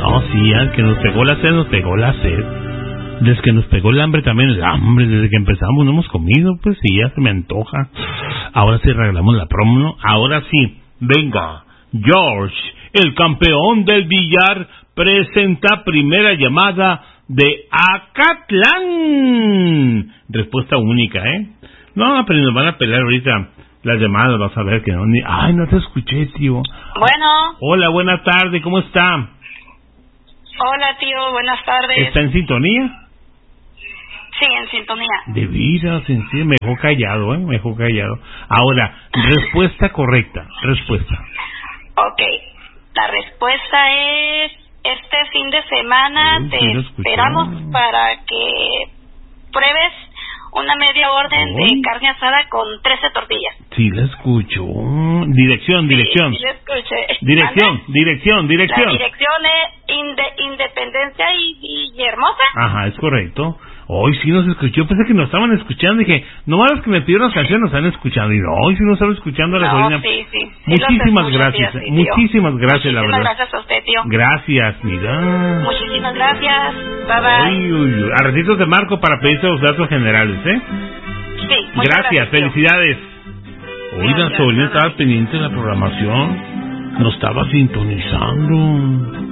No, sí, ya que nos pegó la sed, nos pegó la sed. Desde que nos pegó el hambre también, el hambre, desde que empezamos no hemos comido, pues sí, ya se me antoja. Ahora sí arreglamos la promo, ¿no? Ahora sí, venga, George, el campeón del billar, presenta primera llamada de Acatlán. Respuesta única, ¿eh? No, pero nos van a pelear ahorita las llamadas, vas a ver que no. Ay, no te escuché, tío. Bueno. Hola, buena tarde, ¿cómo está? Hola, tío, buenas tardes. ¿Está en sintonía? Sí, en sintonía. De veras, en sí, me dejó callado, me dejó callado. Ahora, respuesta correcta, respuesta. Ok, la respuesta es, este fin de semana te esperamos para que pruebes una media orden de carne asada con 13 tortillas. Sí, la escucho. Dirección. Sí, la escuché. Dirección. La dirección es Independencia y Villahermosa. Ajá, es correcto. Hoy sí nos escuchó, pensé que nos estaban escuchando, dije, nomás los que me pidieron las canciones nos están escuchando, y no, hoy sí nos están escuchando a la Corina. Sí. Muchísimas gracias, tío, muchísimas gracias, la verdad. Muchísimas gracias a usted, tío. Gracias, mira. Muchísimas gracias, bye bye. Uy. A ratitos te marco para pedirte los datos generales, Sí, gracias, felicidades. Oiga, Sobrina estaba pendiente de la programación, nos estaba sintonizando.